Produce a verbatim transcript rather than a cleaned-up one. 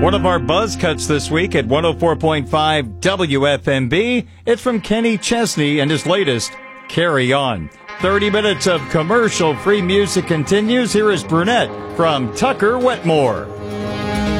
One of our buzz cuts this week at one oh four point five W F M B. It's from Kenny Chesney and his latest, Carry On. thirty minutes of commercial-free music continues. Here is Brunette from Tucker Wetmore.